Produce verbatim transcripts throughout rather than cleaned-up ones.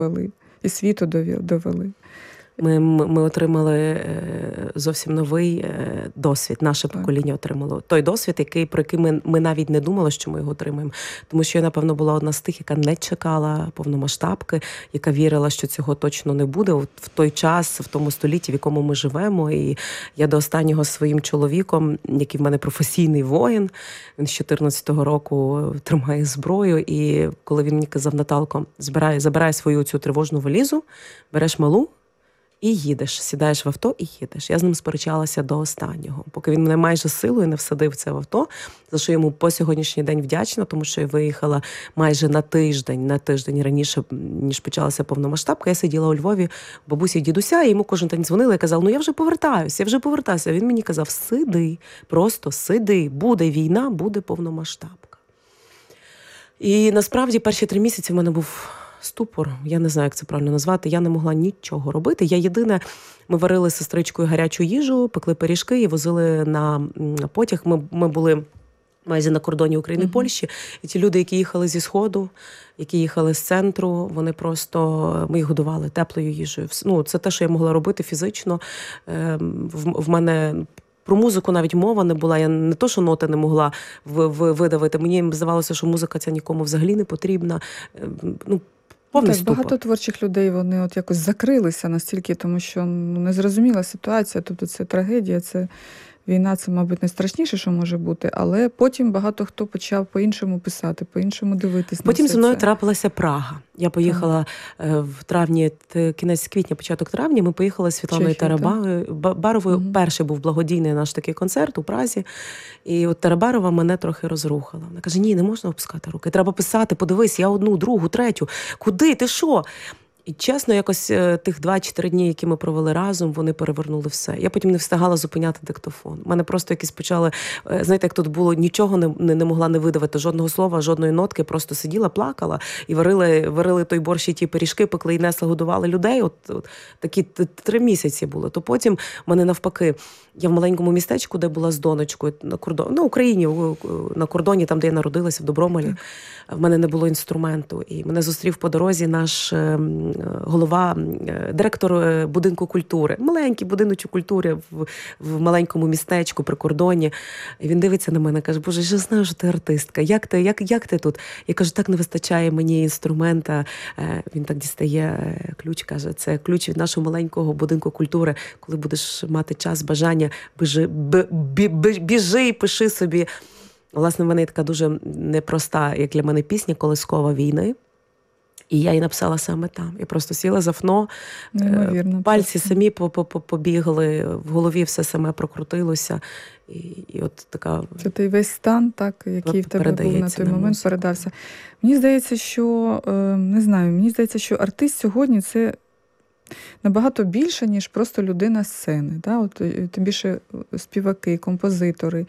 довели, і світу довели. Ми, ми, ми отримали зовсім новий досвід. Наше так. покоління отримало той досвід, який, про який ми, ми навіть не думали, що ми його отримаємо. Тому що я, напевно, була одна з тих, яка не чекала повномасштабки, яка вірила, що цього точно не буде в той час, в тому столітті, в якому ми живемо. І я до останнього своїм чоловіком, який в мене професійний воїн, він з чотирнадцятого року тримає зброю. І коли він мені казав: Наталко, збирай, забирай свою цю тривожну валізу, береш малу, і їдеш, сідаєш в авто і їдеш. Я з ним сперечалася до останнього, поки він мене майже силою не всадив це в авто, за що йому по сьогоднішній день вдячна, тому що я виїхала майже на тиждень, на тиждень раніше, ніж почалася повномасштабка. Я сиділа у Львові, бабусі і дідуся, і йому кожен день дзвонили і казали: ну я вже повертаюся, я вже повертаюся. Він мені казав: сиди, просто сиди, буде війна, буде повномасштабка. І насправді перші три місяці в мене був ступор, я не знаю, як це правильно назвати, я не могла нічого робити. Я єдине, ми варили з сестричкою гарячу їжу, пекли пиріжки і возили на потяг. Ми, ми були майже на кордоні України і uh-huh. Польщі, і ті люди, які їхали зі Сходу, які їхали з центру, вони просто, ми їх годували теплою їжею. Ну, це те, що я могла робити фізично. В, в мене про музику навіть мова не була, я не то, що ноти не могла в, в, видавити, мені здавалося, що музика ця нікому взагалі не потрібна. Ну, Так, багато творчих людей, вони от якось закрилися настільки, тому що ну, незрозуміла ситуація, тобто це трагедія, це війна, це, мабуть, найстрашніше, що може бути, але потім багато хто почав по-іншому писати, по-іншому дивитись. Потім на зі мною це. трапилася Прага. Я поїхала так. в травні, кінець квітня, початок травня, ми поїхали з Світланою Тарабаровою. Угу. Перший був благодійний наш такий концерт у Празі. І от Тарабарова мене трохи розрухала. Вона каже: ні, не можна опускати руки, треба писати, подивись, я одну, другу, третю. Куди, ти що? І чесно, якось тих два-чотири дні, які ми провели разом, вони перевернули все. Я потім не встигала зупиняти диктофон. У мене просто якісь почали, знаєте, як тут було, нічого не, не, не могла не видавати, жодного слова, жодної нотки, просто сиділа, плакала і варили, варили той борщ і ті пиріжки, пекли і несли, годували людей. От, от такі три місяці було. То потім в мене навпаки, я в маленькому містечку, де була з донечкою на кордоні, на Україні, на кордоні, там, де я народилася, в Добромелі, в мене не було інструменту. І мене зустрів по дорозі наш голова, директор будинку культури. Маленький будиночок культури в, в маленькому містечку при кордоні. І він дивиться на мене, каже: Боже, я знаю, що ти артистка. Як ти, як, як ти тут? Я кажу: так не вистачає мені інструмента. Він так дістає ключ, каже: це ключ від нашого маленького будинку культури. Коли будеш мати час, бажання, біжи, біжи, біжи і пиши собі. Власне, в мене є така дуже непроста, як для мене, пісня «Колискова війни». І я її написала саме там. Я просто сіла за фно, Неймовірно, пальці просто. самі побігли, в голові все саме прокрутилося. І, і от така... Це той весь стан, так, який в тебе був на той на момент, музику. Передався. Мені здається, що, не знаю, мені здається, що артист сьогодні – це набагато більше, ніж просто людина сцени. Да? От, тим більше співаки, композитори,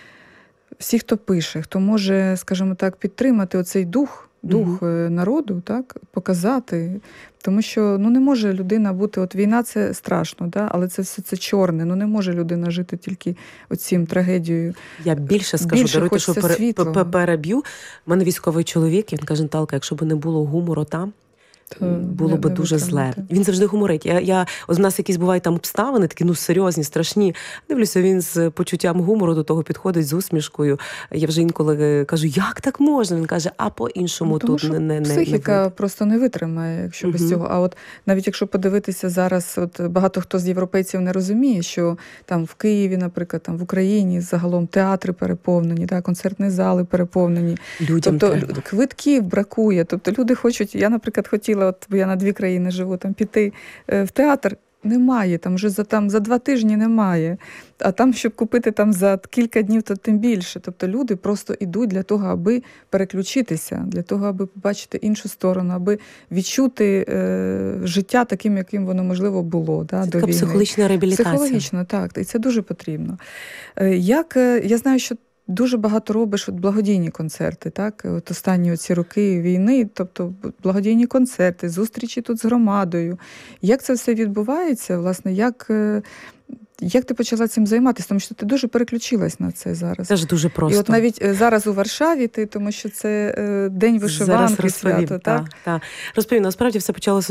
всі, хто пише, хто може, скажімо так, підтримати оцей дух, дух uh-huh. народу, так, показати. Тому що ну, не може людина бути, от війна – це страшно, да? Але це все це чорне. Ну не може людина жити тільки оцім трагедією. Я більше скажу, більше даруйте, що пере, переб'ю. У мене військовий чоловік, він каже: Наталка, якщо б не було гумору там, то було би дуже зле. Він завжди гуморить. Я, я, ось в нас якісь бувають там обставини, такі ну серйозні, страшні. Дивлюся, він з почуттям гумору до того підходить, з усмішкою. Я вже інколи кажу: як так можна? Він каже: а по-іншому ну, тут не, не, не психіка не просто не витримає, якщо угу. без цього. А от навіть якщо подивитися зараз, от багато хто з європейців не розуміє, що там в Києві, наприклад, там в Україні загалом театри переповнені, так, концертні зали переповнені. Людям тобто треба. Квитків бракує. Тобто люди хочуть, я, наприклад, хотіла, от я на дві країни живу, там піти в театр, немає, там вже за, там, за два тижні немає. А там, щоб купити там за кілька днів, то тим більше. Тобто люди просто йдуть для того, аби переключитися, для того, аби побачити іншу сторону, аби відчути е, життя таким, яким воно, можливо, було. Да, це до така війни. Психологічна реабілітація. Психологічно, так. І це дуже потрібно. Е, як, я знаю, що дуже багато робиш от благодійні концерти, так? От останні ці роки війни, тобто благодійні концерти, зустрічі тут з громадою. Як це все відбувається, власне, як, як ти почала цим займатися? Тому що ти дуже переключилась на це зараз. Це ж дуже просто. І от навіть зараз у Варшаві ти, тому що це День вишиванки, свято, та, так? Та. Розповім, насправді все почалося